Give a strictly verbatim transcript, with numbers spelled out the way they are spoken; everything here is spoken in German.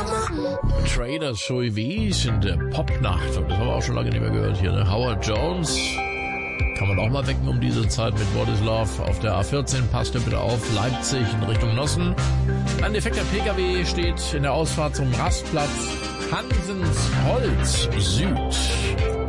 Traders Joey Wies in der Popnacht. Das haben wir auch schon lange nicht mehr gehört hier. Ne? Howard Jones. Kann man auch mal wecken um diese Zeit mit What is Love. Auf der A vierzehn passt ihr bitte auf. Leipzig in Richtung Nossen. Ein defekter P K W steht in der Ausfahrt zum Rastplatz Hansens Holz Süd.